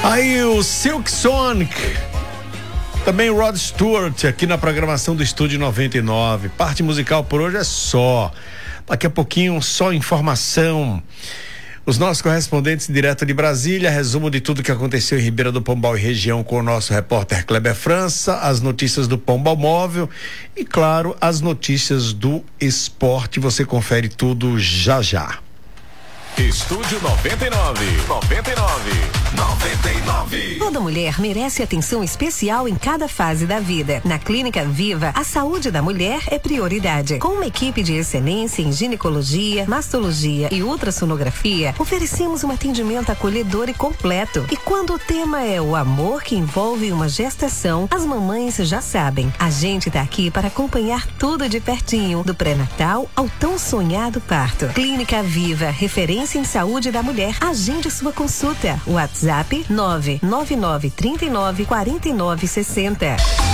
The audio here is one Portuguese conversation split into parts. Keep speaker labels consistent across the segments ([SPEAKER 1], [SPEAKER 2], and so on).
[SPEAKER 1] Aí o Silk Sonic, também Rod Stewart, aqui na programação do Estúdio 99. Parte musical por hoje é só. Daqui a pouquinho, só informação. Os nossos correspondentes direto de Brasília, resumo de tudo que aconteceu em Ribeira do Pombal e região com o nosso repórter Kleber França, as notícias do Pombal Móvel e, claro, as notícias do esporte. Você confere tudo já já.
[SPEAKER 2] Estúdio 99.
[SPEAKER 3] Toda mulher merece atenção especial em cada fase da vida. Na Clínica Viva, a saúde da mulher é prioridade. Com uma equipe de excelência em ginecologia, mastologia e ultrassonografia, oferecemos um atendimento acolhedor e completo. E quando o tema é o amor que envolve uma gestação, as mamães já sabem. A gente tá aqui para acompanhar tudo de pertinho, do pré-natal ao tão sonhado parto. Clínica Viva, referência em saúde da mulher. Agende sua consulta. WhatsApp 999394960.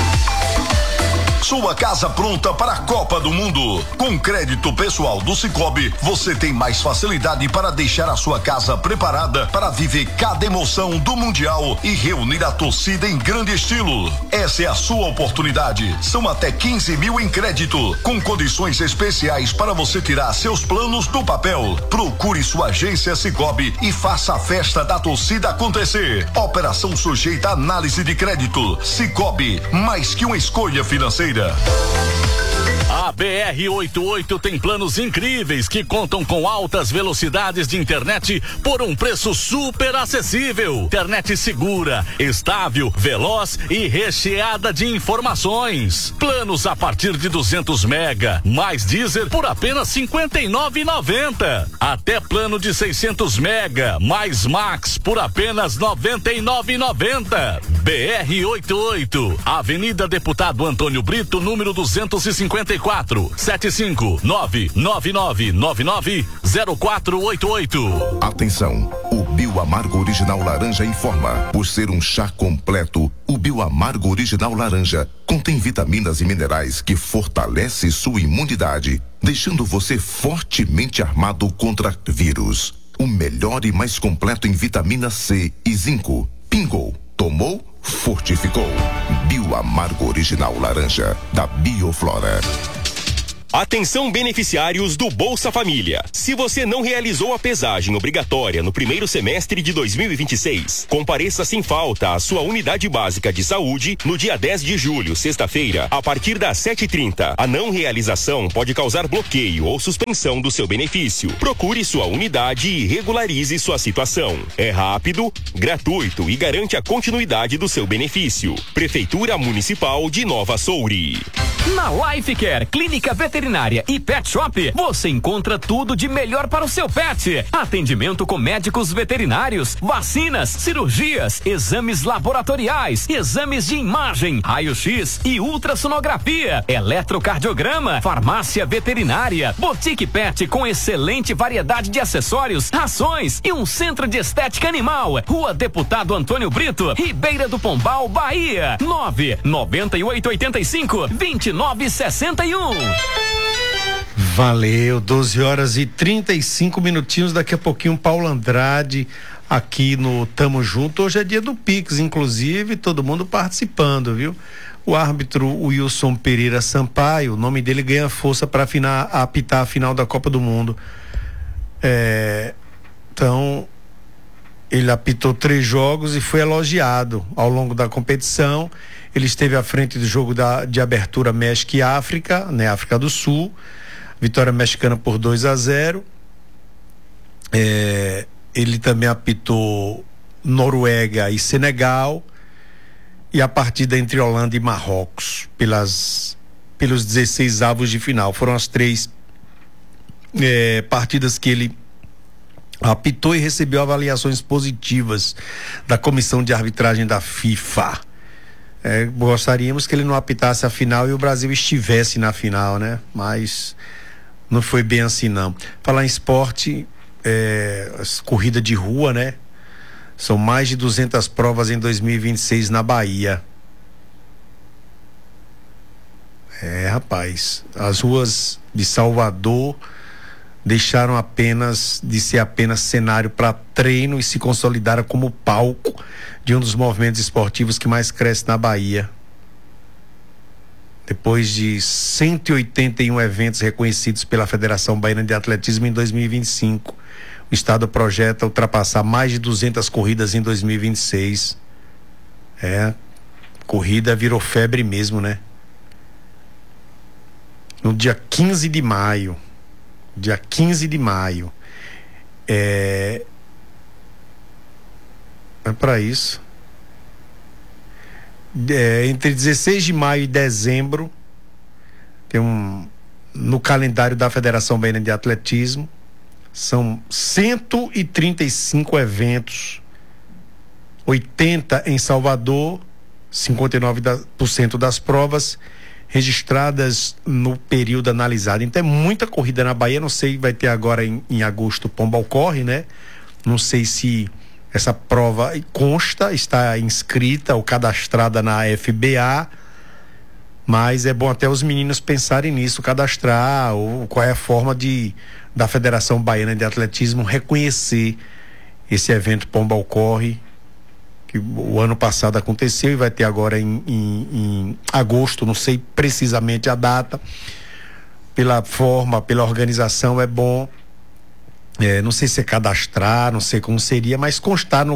[SPEAKER 4] Sua casa pronta para a Copa do Mundo. Com crédito pessoal do Sicoob, você tem mais facilidade para deixar a sua casa preparada para viver cada emoção do Mundial e reunir a torcida em grande estilo. Essa é a sua oportunidade. São até 15 mil em crédito, com condições especiais para você tirar seus planos do papel. Procure sua agência Sicoob e faça a festa da torcida acontecer. Operação sujeita a análise de crédito. Sicoob, mais que uma escolha financeira.
[SPEAKER 2] A BR-88 tem planos incríveis que contam com altas velocidades de internet por um preço super acessível. Internet segura, estável, veloz e recheada de informações. Planos a partir de 200 mega, mais Deezer por apenas R$ 59,90. Até plano de 600 mega, mais Max por apenas R$ 99,90. BR-88, Avenida Deputado Antônio Brito, número 254, 75999990488.
[SPEAKER 5] Atenção, o Bioamargo Original Laranja informa, por ser um chá completo, o Bioamargo Original Laranja contém vitaminas e minerais que fortalece sua imunidade, deixando você fortemente armado contra vírus. O melhor e mais completo em vitamina C e zinco. Pingou, tomou, fortificou. Bioamargo Original Laranja, da Bioflora.
[SPEAKER 6] Atenção, beneficiários do Bolsa Família. Se você não realizou a pesagem obrigatória no primeiro semestre de 2026, compareça sem falta à sua unidade básica de saúde no dia 10 de julho, sexta-feira, a partir das 7h30. A não realização pode causar bloqueio ou suspensão do seu benefício. Procure sua unidade e regularize sua situação. É rápido, gratuito e garante a continuidade do seu benefício. Prefeitura Municipal de Nova Soure.
[SPEAKER 7] Na Life Care, Clínica Veterinária e Pet Shop, você encontra tudo de melhor para o seu pet. Atendimento com médicos veterinários, vacinas, cirurgias, exames laboratoriais, exames de imagem, raio-x e ultrassonografia, eletrocardiograma, farmácia veterinária, boutique pet com excelente variedade de acessórios, rações e um centro de estética animal. Rua Deputado Antônio Brito, Ribeira do Pombal, Bahia. 99885-2961.
[SPEAKER 1] Valeu, 12h35. Daqui a pouquinho Paulo Andrade aqui no Tamo Junto. Hoje é dia do Pix, inclusive, todo mundo participando, viu? O árbitro Wilson Pereira Sampaio, o nome dele ganha força para apitar a final da Copa do Mundo. Então, ele apitou 3 jogos e foi elogiado ao longo da competição. Ele esteve à frente do jogo de abertura México e África, né? África do Sul. Vitória mexicana por 2-0. Ele também apitou Noruega e Senegal. E a partida entre Holanda e Marrocos, pelos 16 avos de final. Foram as 3 partidas que ele apitou e recebeu avaliações positivas da comissão de arbitragem da FIFA. Gostaríamos que ele não apitasse a final e o Brasil estivesse na final, né? Mas não foi bem assim, não. Falar em esporte, corrida de rua, né? São mais de 200 provas em 2026 na Bahia. Rapaz, as ruas de Salvador deixaram de ser apenas cenário para treino e se consolidaram como palco de um dos movimentos esportivos que mais cresce na Bahia. Depois de 181 eventos reconhecidos pela Federação Baiana de Atletismo em 2025, o estado projeta ultrapassar mais de 200 corridas em 2026. Corrida virou febre mesmo, né? No dia 15 de maio, é para isso. Entre 16 de maio e dezembro, tem no calendário da Federação Baiana de Atletismo, são 135 eventos, 80 em Salvador, 59% das provas registradas no período analisado. Então é muita corrida na Bahia. Não sei, vai ter agora em agosto o Pombal Corre, né? Não sei se essa prova está inscrita ou cadastrada na FBA, mas é bom até os meninos pensarem nisso, cadastrar, ou qual é a forma da Federação Baiana de Atletismo reconhecer esse evento Pombal Corre, que o ano passado aconteceu e vai ter agora em agosto, não sei precisamente a data. Pela forma, pela organização, é bom. Não sei se é cadastrar, não sei como seria, mas constar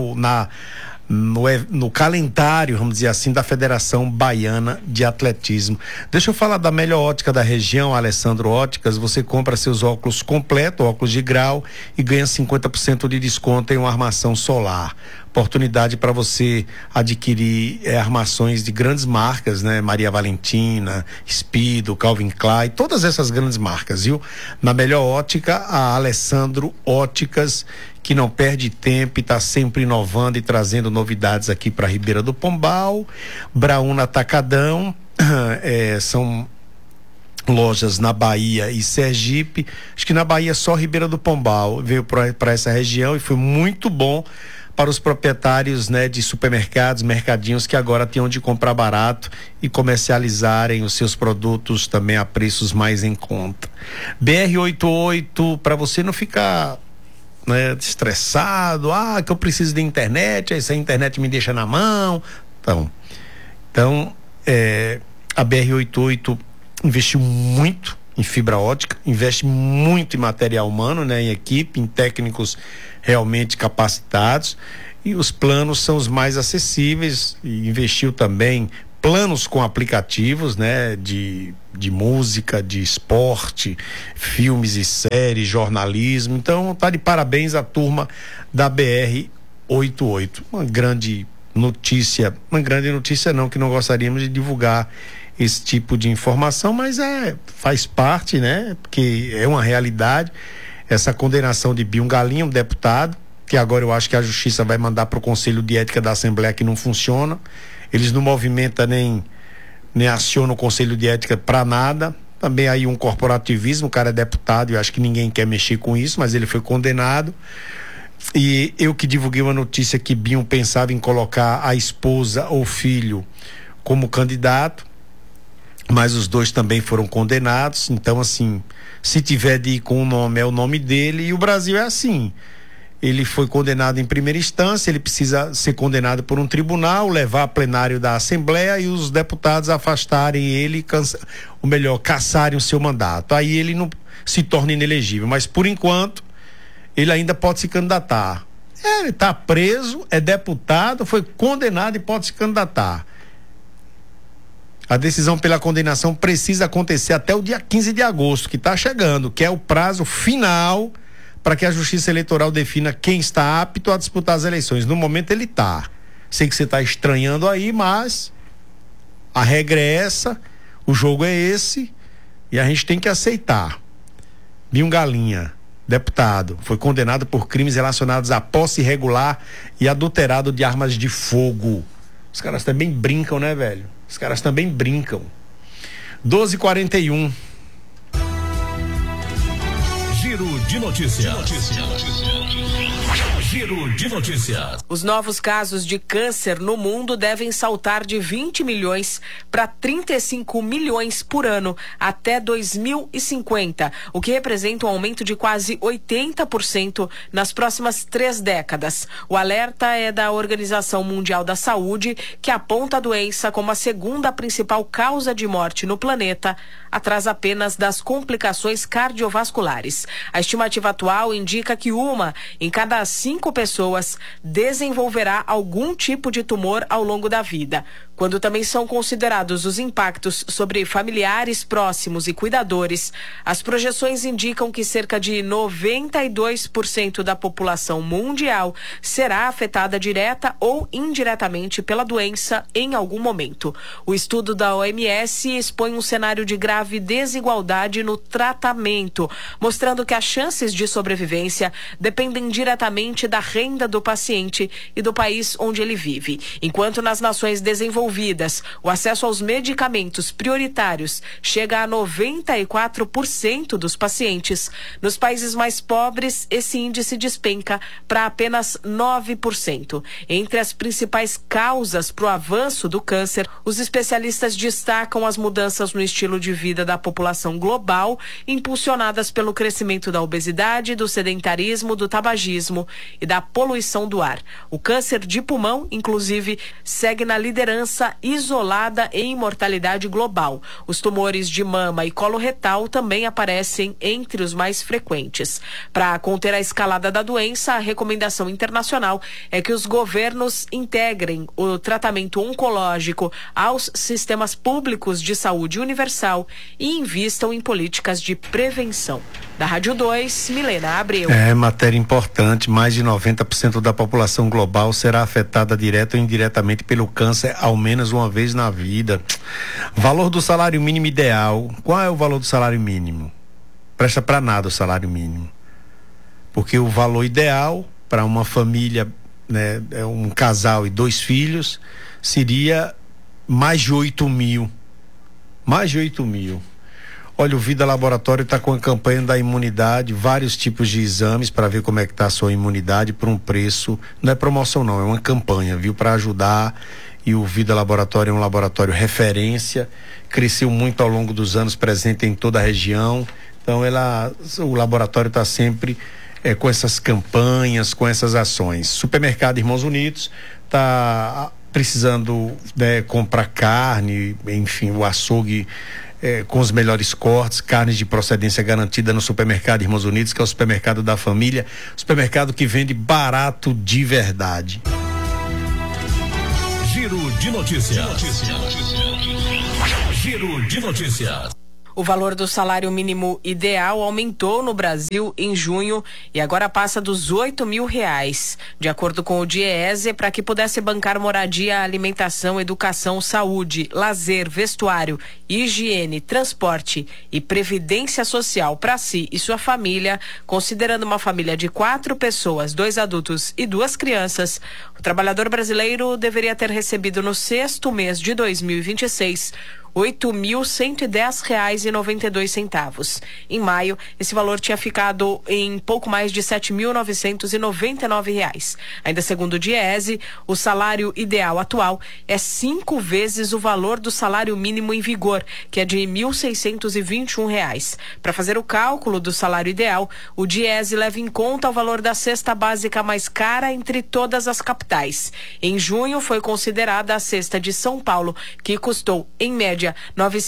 [SPEAKER 1] no calendário, vamos dizer assim, da Federação Baiana de Atletismo. Deixa eu falar da melhor ótica da região, Alessandro Óticas. Você compra seus óculos completo, óculos de grau, e ganha 50% de desconto em uma armação solar. Oportunidade para você adquirir armações de grandes marcas, né? Maria Valentina, Speedo, Calvin Klein, todas essas grandes marcas, viu? Na melhor ótica, a Alessandro Óticas, que não perde tempo e está sempre inovando e trazendo novidades aqui para Ribeira do Pombal. Brauna Atacadão, são lojas na Bahia e Sergipe. Acho que na Bahia só Ribeira do Pombal veio para essa região e foi muito bom para os proprietários, né, de supermercados, mercadinhos, que agora têm onde comprar barato e comercializarem os seus produtos também a preços mais em conta. BR-88, para você não ficar, né, estressado, que eu preciso de internet, essa internet me deixa na mão. Então a BR-88 investiu muito em fibra ótica, investe muito em material humano, né, em equipe, em técnicos realmente capacitados, e os planos são os mais acessíveis, e investiu também planos com aplicativos, né, de música, de esporte, filmes e séries, jornalismo. Então tá de parabéns a turma da BR-88. Uma grande notícia não, que não gostaríamos de divulgar esse tipo de informação, mas faz parte, né? Porque é uma realidade. Essa condenação de Binho Galinha, um deputado, que agora eu acho que a Justiça vai mandar para o Conselho de Ética da Assembleia, que não funciona. Eles não movimentam nem acionam o Conselho de Ética para nada. Também aí um corporativismo, o cara é deputado e eu acho que ninguém quer mexer com isso, mas ele foi condenado. E eu que divulguei uma notícia que Binho pensava em colocar a esposa ou filho como candidato, mas os dois também foram condenados. Então, assim, se tiver de ir com o nome, é o nome dele. E o Brasil é assim: ele foi condenado em primeira instância, ele precisa ser condenado por um tribunal, levar a plenário da Assembleia e os deputados afastarem ele, cassarem o seu mandato. Aí ele não se torna inelegível, mas por enquanto ele ainda pode se candidatar. Ele está preso, é deputado, foi condenado e pode se candidatar. A decisão pela condenação precisa acontecer até o dia 15 de agosto, que está chegando, que é o prazo final para que a Justiça Eleitoral defina quem está apto a disputar as eleições. No momento ele está. Sei que você está estranhando aí, mas a regra é essa, o jogo é esse e a gente tem que aceitar. Binho Galinha, deputado, foi condenado por crimes relacionados à posse irregular e adulterado de armas de fogo. Os caras também brincam, né, velho? Os caras também brincam. 12h41.
[SPEAKER 8] Giro de notícias.
[SPEAKER 2] Giro de notícias.
[SPEAKER 8] Os novos casos de câncer no mundo devem saltar de 20 milhões para 35 milhões por ano até 2050, o que representa um aumento de quase 80% nas próximas 3 décadas. O alerta é da Organização Mundial da Saúde, que aponta a doença como a segunda principal causa de morte no planeta, atrás apenas das complicações cardiovasculares. A estimativa atual indica que uma em cada 5 pessoas desenvolverá algum tipo de tumor ao longo da vida. Quando também são considerados os impactos sobre familiares próximos e cuidadores, as projeções indicam que cerca de 92% da população mundial será afetada direta ou indiretamente pela doença em algum momento. O estudo da OMS expõe um cenário de grave desigualdade no tratamento, mostrando que as chances de sobrevivência dependem diretamente da renda do paciente e do país onde ele vive. Enquanto nas nações desenvolvidas, o acesso aos medicamentos prioritários chega a 94% dos pacientes. Nos países mais pobres, esse índice despenca para apenas 9%. Entre as principais causas para o avanço do câncer, os especialistas destacam as mudanças no estilo de vida da população global, impulsionadas pelo crescimento da obesidade, do sedentarismo, do tabagismo e da poluição do ar. O câncer de pulmão, inclusive, segue na liderança isolada em mortalidade global. Os tumores de mama e colo retal também aparecem entre os mais frequentes. Para conter a escalada da doença, a recomendação internacional é que os governos integrem o tratamento oncológico aos sistemas públicos de saúde universal e invistam em políticas de prevenção. Da Rádio 2, Milena Abreu.
[SPEAKER 1] Matéria importante, mais de 90% da população global será afetada direta ou indiretamente pelo câncer ao menos uma vez na vida. Valor do salário mínimo ideal. Qual é o valor do salário mínimo? Presta para nada o salário mínimo. Porque o valor ideal para uma família, né, um casal e 2 filhos, seria mais de 8 mil. Mais de 8 mil. Olha, o Vida Laboratório está com a campanha da imunidade, vários tipos de exames para ver como é que está a sua imunidade por um preço, não é promoção não, é uma campanha, viu, para ajudar. E o Vida Laboratório é um laboratório referência, cresceu muito ao longo dos anos, presente em toda a região. Então o laboratório está sempre com essas campanhas, com essas ações. Supermercado Irmãos Unidos está precisando, né, comprar carne, enfim, o açougue com os melhores cortes, carnes de procedência garantida no Supermercado Irmãos Unidos, que é o supermercado da família, supermercado que vende barato de verdade.
[SPEAKER 2] Giro de notícias. Giro de notícias.
[SPEAKER 8] O valor do salário mínimo ideal aumentou no Brasil em junho e agora passa dos R$8 mil. De acordo com o DIEESE, para que pudesse bancar moradia, alimentação, educação, saúde, lazer, vestuário, higiene, transporte e previdência social para si e sua família, considerando uma família de 4 pessoas, 2 adultos e 2 crianças, o trabalhador brasileiro deveria ter recebido no 6º mês de 2026 R$8.110,92. Em maio, esse valor tinha ficado em pouco mais de R$7.999. Ainda segundo o DIEESE, o salário ideal atual é 5 vezes o valor do salário mínimo em vigor, que é de R$1.621. Para fazer o cálculo do salário ideal, o DIEESE leva em conta o valor da cesta básica mais cara entre todas as capitais. Em junho, foi considerada a cesta de São Paulo, que custou, em média, R$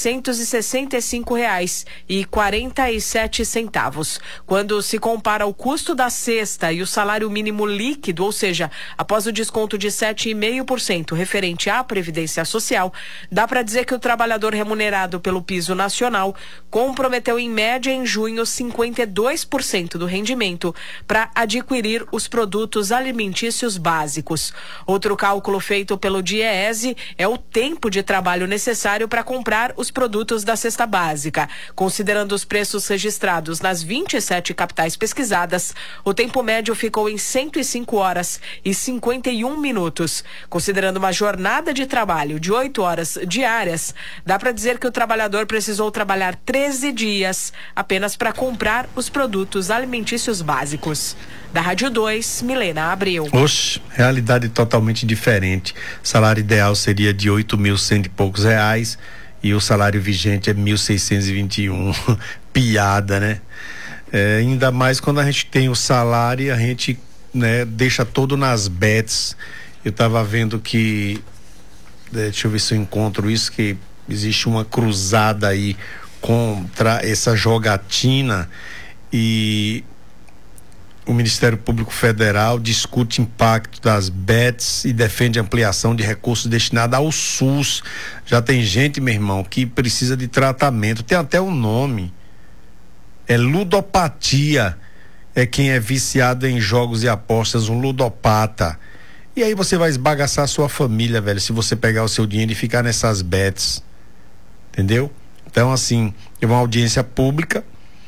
[SPEAKER 8] 965,47. Quando se compara o custo da cesta e o salário mínimo líquido, ou seja, após o desconto de 7,5% referente à Previdência Social, dá para dizer que o trabalhador remunerado pelo piso nacional comprometeu em média em junho 52% do rendimento para adquirir os produtos alimentícios básicos. Outro cálculo feito pelo DIEESE é o tempo de trabalho necessário para comprar os produtos da cesta básica. Considerando os preços registrados nas 27 capitais pesquisadas, o tempo médio ficou em 105 horas e 51 minutos. Considerando uma jornada de trabalho de 8 horas diárias, dá para dizer que o trabalhador precisou trabalhar 13 dias apenas para comprar os produtos alimentícios básicos. Da Rádio 2, Milena Abreu.
[SPEAKER 1] Oxe, realidade totalmente diferente. Salário ideal seria de 8.100 e poucos reais e o salário vigente é 1.621. Piada, né? Ainda mais quando a gente tem o salário e a gente, né, deixa todo nas bets. Eu tava vendo que, deixa eu ver se eu encontro isso, que existe uma cruzada aí contra essa jogatina e o Ministério Público Federal discute impacto das bets e defende ampliação de recursos destinados ao SUS. Já tem gente, meu irmão, que precisa de tratamento, tem até um nome, é ludopatia, é quem é viciado em jogos e apostas, um ludopata. E aí você vai esbagaçar a sua família, velho, se você pegar o seu dinheiro e ficar nessas bets, entendeu? Então, assim, é uma audiência pública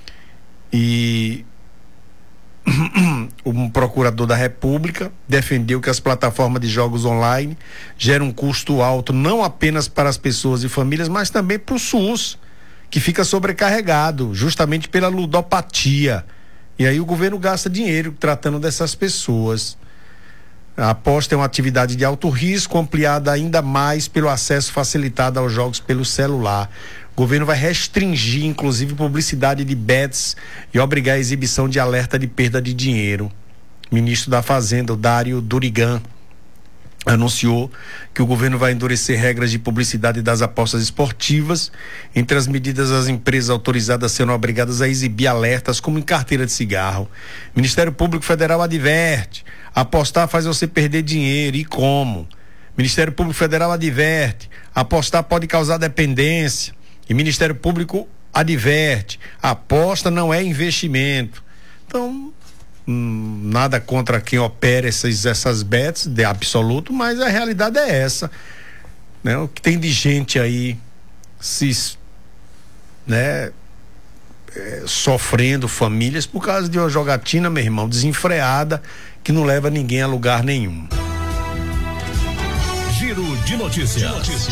[SPEAKER 1] e um procurador da República defendeu que as plataformas de jogos online geram um custo alto não apenas para as pessoas e famílias, mas também para o SUS, que fica sobrecarregado justamente pela ludopatia. E aí o governo gasta dinheiro tratando dessas pessoas. A aposta é uma atividade de alto risco, ampliada ainda mais pelo acesso facilitado aos jogos pelo celular. O governo vai restringir, inclusive, publicidade de bets e obrigar a exibição de alerta de perda de dinheiro. O ministro da Fazenda, o Dário Durigan, anunciou que o governo vai endurecer regras de publicidade das apostas esportivas. Entre as medidas, as empresas autorizadas serão obrigadas a exibir alertas como em carteira de cigarro. O Ministério Público Federal adverte: apostar faz você perder dinheiro. E como? O Ministério Público Federal adverte: apostar pode causar dependência. E o Ministério Público adverte: aposta não é investimento. Então, nada contra quem opera essas bets de absoluto, mas a realidade é essa, né? O que tem de gente aí sofrendo, famílias, por causa de uma jogatina, meu irmão, desenfreada, que não leva ninguém a lugar nenhum.
[SPEAKER 2] Giro de notícias.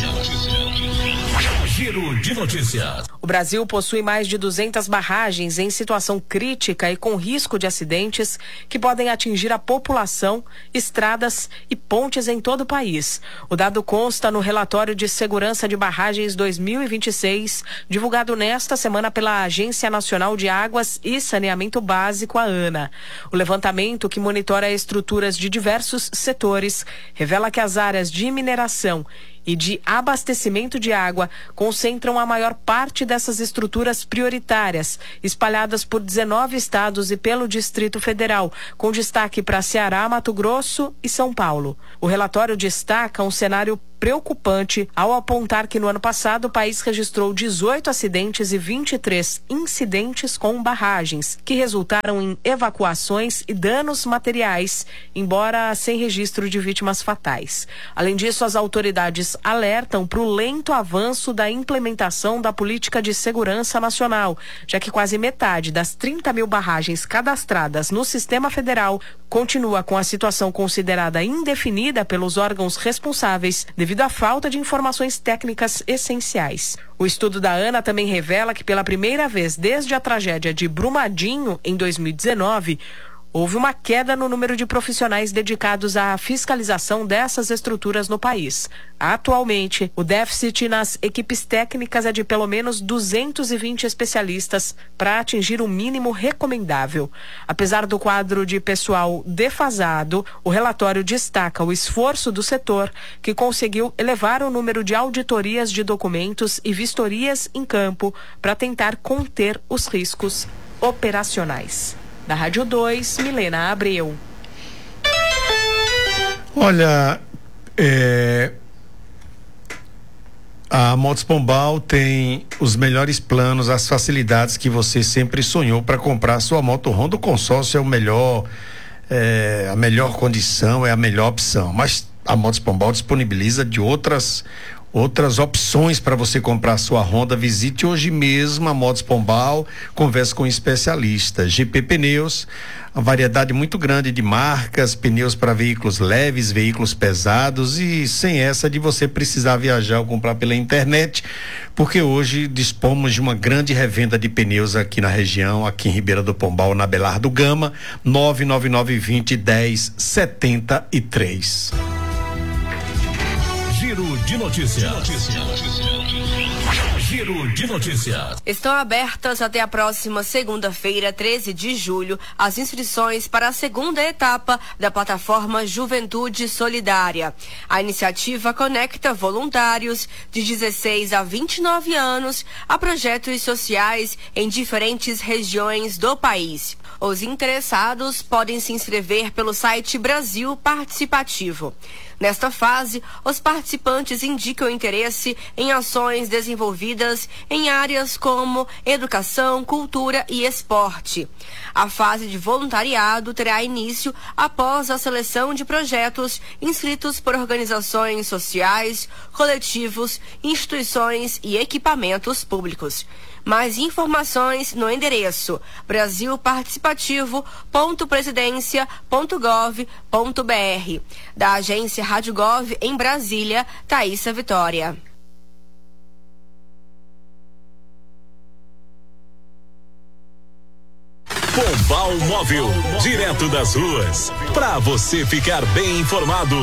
[SPEAKER 2] Giro de notícias.
[SPEAKER 8] O Brasil possui mais de 200 barragens em situação crítica e com risco de acidentes que podem atingir a população, estradas e pontes em todo o país. O dado consta no relatório de segurança de barragens 2026, divulgado nesta semana pela Agência Nacional de Águas e Saneamento Básico, a ANA. O levantamento, que monitora estruturas de diversos setores, revela que as áreas de mineração e de abastecimento de água concentram a maior parte dessas estruturas prioritárias, espalhadas por 19 estados e pelo Distrito Federal, com destaque para Ceará, Mato Grosso e São Paulo. O relatório destaca um cenário preocupante ao apontar que no ano passado o país registrou 18 acidentes e 23 incidentes com barragens, que resultaram em evacuações e danos materiais, embora sem registro de vítimas fatais. Além disso, as autoridades alertam para o lento avanço da implementação da política de segurança nacional, já que quase metade das 30 mil barragens cadastradas no sistema federal continua com a situação considerada indefinida pelos órgãos responsáveis devido à falta de informações técnicas essenciais. O estudo da ANA também revela que pela primeira vez desde a tragédia de Brumadinho, em 2019, houve uma queda no número de profissionais dedicados à fiscalização dessas estruturas no país. Atualmente, o déficit nas equipes técnicas é de pelo menos 220 especialistas para atingir o mínimo recomendável. Apesar do quadro de pessoal defasado, o relatório destaca o esforço do setor, que conseguiu elevar o número de auditorias de documentos e vistorias em campo para tentar conter os riscos operacionais. Da Rádio 2, Milena Abreu.
[SPEAKER 1] Olha, a Motos Pombal tem os melhores planos, as facilidades que você sempre sonhou para comprar a sua moto Honda. O consórcio é o melhor, a melhor condição, é a melhor opção. Mas a Motos Pombal disponibiliza de outras outras opções para você comprar sua Honda. Visite hoje mesmo a Motos Pombal, converse com um especialista. GP Pneus, uma variedade muito grande de marcas, pneus para veículos leves, veículos pesados, e sem essa de você precisar viajar ou comprar pela internet, porque hoje dispomos de uma grande revenda de pneus aqui na região, aqui em Ribeira do Pombal, na Belardo Gama, 99920-1073.
[SPEAKER 2] Giro de notícias. Giro de notícias.
[SPEAKER 9] Estão abertas até a próxima segunda-feira, 13 de julho, as inscrições para a segunda etapa da plataforma Juventude Solidária. A iniciativa conecta voluntários de 16 a 29 anos a projetos sociais em diferentes regiões do país. Os interessados podem se inscrever pelo site Brasil Participativo. Nesta fase, os participantes indicam interesse em ações desenvolvidas em áreas como educação, cultura e esporte. A fase de voluntariado terá início após a seleção de projetos inscritos por organizações sociais, coletivos, instituições e equipamentos públicos. Mais informações no endereço brasilparticipativa.presidencia.gov.br. Da agência Rádio Gov em Brasília, Thaísa Vitória.
[SPEAKER 2] Pombal Móvel, direto das ruas, para você ficar bem informado.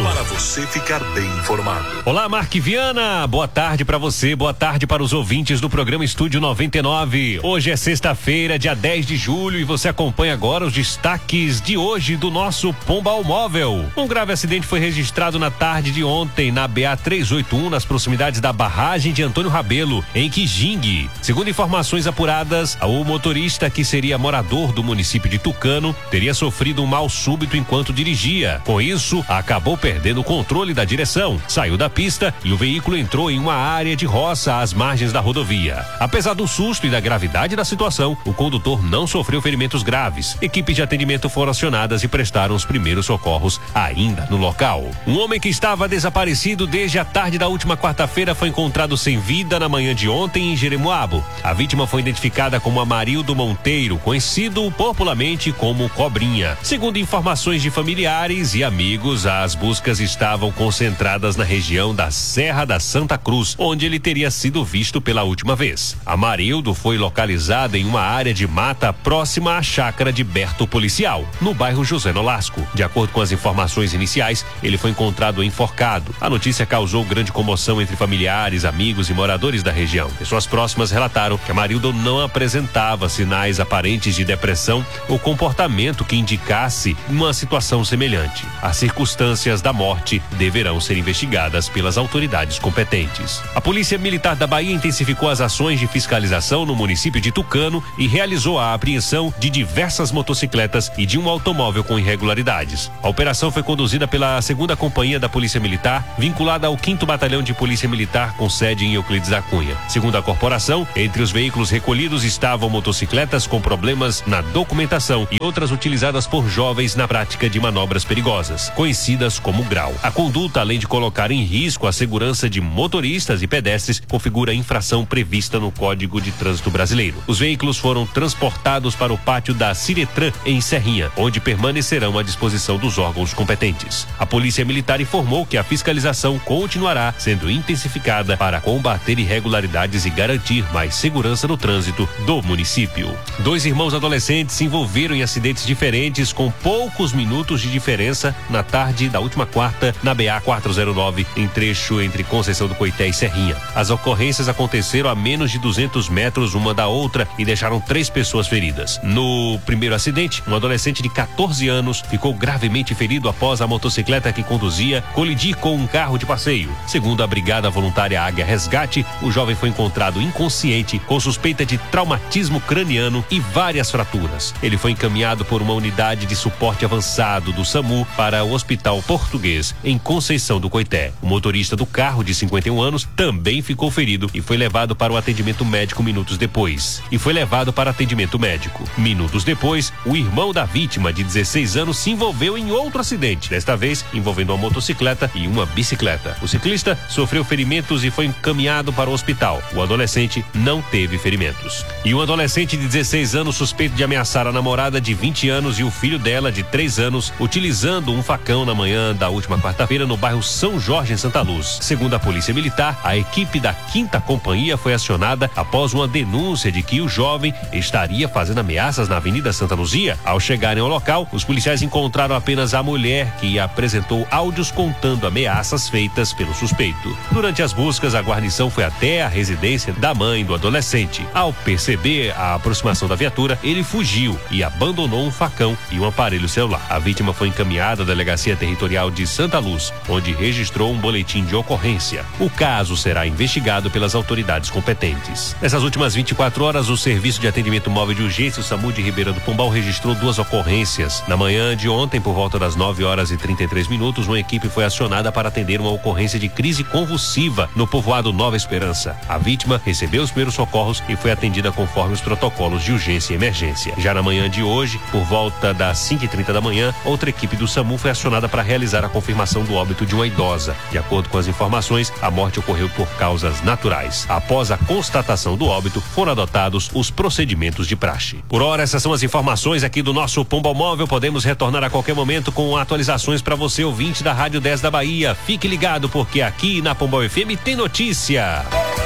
[SPEAKER 10] Olá, Mark Viana, boa tarde para você, boa tarde para os ouvintes do programa Estúdio 99. Hoje é sexta-feira, dia 10 de julho, e você acompanha agora os destaques de hoje do nosso Pombal Móvel. Um grave acidente foi registrado na tarde de ontem na BA-381, nas proximidades da barragem de Antônio Rabelo, em Quijingue. Segundo informações apuradas, o motorista, que seria morador do município de Tucano, teria sofrido um mal súbito enquanto dirigia. Com isso, acabou perdendo o controle da direção, saiu da pista e o veículo entrou em uma área de roça às margens da rodovia. Apesar do susto e da gravidade da situação, o condutor não sofreu ferimentos graves. Equipes de atendimento foram acionadas e prestaram os primeiros socorros ainda no local. Um homem que estava desaparecido desde a tarde da última quarta-feira foi encontrado sem vida na manhã de ontem em Jeremoabo. A vítima foi identificada como Amarildo Monteiro, conhecido popularmente como Cobrinha. Segundo informações de familiares e amigos, as buscas estavam concentradas na região da Serra da Santa Cruz, onde ele teria sido visto pela última vez. Amarildo foi localizado em uma área de mata próxima à chácara de Berto Policial, no bairro José Nolasco. De acordo com as informações iniciais, ele foi encontrado enforcado. A notícia causou grande comoção entre familiares, amigos e moradores da região. Pessoas próximas relataram que Amarildo não apresentava sinais aparentes de depressão ou comportamento que indicasse uma situação semelhante. As circunstâncias da morte deverão ser investigadas pelas autoridades competentes. A Polícia Militar da Bahia intensificou as ações de fiscalização no município de Tucano e realizou a apreensão de diversas motocicletas e de um automóvel com irregularidades. A operação foi conduzida pela 2ª Companhia da Polícia Militar, vinculada ao 5º Batalhão de Polícia Militar, com sede em Euclides da Cunha. Segundo a corporação, entre os veículos recolhidos estavam motocicletas com problemas na documentação e outras utilizadas por jovens na prática de manobras perigosas, conhecidas como grau. A conduta, além de colocar em risco a segurança de motoristas e pedestres, configura infração prevista no Código de Trânsito Brasileiro. Os veículos foram transportados para o pátio da Ciretran, em Serrinha, onde permanecerão à disposição dos órgãos competentes. A Polícia Militar informou que a fiscalização continuará sendo intensificada para combater irregularidades e garantir mais segurança no trânsito do município. 2 irmãos adolescentes se envolveram em acidentes diferentes com poucos minutos de diferença na tarde da última quarta na BA-409, em trecho entre Conceição do Coité e Serrinha. As ocorrências aconteceram a menos de 200 metros uma da outra e deixaram 3 pessoas feridas. No primeiro acidente, um adolescente de 14 anos ficou gravemente ferido após a motocicleta que conduzia colidir com um carro de passeio. Segundo a Brigada Voluntária Águia Resgate, o jovem foi encontrado inconsciente com suspeita de traumatismo craniano e várias fraturas. fraturas. Ele foi encaminhado por uma unidade de suporte avançado do SAMU para o Hospital Português, em Conceição do Coité. O motorista do carro, de 51 anos, também ficou ferido e foi levado para o atendimento médico minutos depois. Minutos depois, o irmão da vítima, de 16 anos, se envolveu em outro acidente, desta vez envolvendo uma motocicleta e uma bicicleta. O ciclista sofreu ferimentos e foi encaminhado para o hospital. O adolescente não teve ferimentos. E um adolescente de 16 anos suspeito de ameaçar a namorada de 20 anos e o filho dela de 3 anos, utilizando um facão na manhã da última quarta-feira no bairro São Jorge, em Santa Luz. Segundo a Polícia Militar, a equipe da 5ª Companhia foi acionada após uma denúncia de que o jovem estaria fazendo ameaças na Avenida Santa Luzia. Ao chegarem ao local, os policiais encontraram apenas a mulher, que apresentou áudios contando ameaças feitas pelo suspeito. Durante as buscas, a guarnição foi até a residência da mãe do adolescente. Ao perceber a aproximação da viatura, ele fugiu e abandonou um facão e um aparelho celular. A vítima foi encaminhada à Delegacia Territorial de Santa Luz, onde registrou um boletim de ocorrência. O caso será investigado pelas autoridades competentes. Nessas últimas 24 horas, o Serviço de Atendimento Móvel de Urgência, o SAMU de Ribeira do Pombal, registrou 2 ocorrências. Na manhã de ontem, por volta das 9h33, uma equipe foi acionada para atender uma ocorrência de crise convulsiva no povoado Nova Esperança. A vítima recebeu os primeiros socorros e foi atendida conforme os protocolos de urgência e emergência. Já na manhã de hoje, por volta das 5h30 da manhã, outra equipe do SAMU foi acionada para realizar a confirmação do óbito de uma idosa. De acordo com as informações, a morte ocorreu por causas naturais. Após a constatação do óbito, foram adotados os procedimentos de praxe. Por hora, essas são as informações aqui do nosso Pombal Móvel. Podemos retornar a qualquer momento com atualizações para você, ouvinte da Rádio 10 da Bahia. Fique ligado, porque aqui na Pombal FM tem notícia.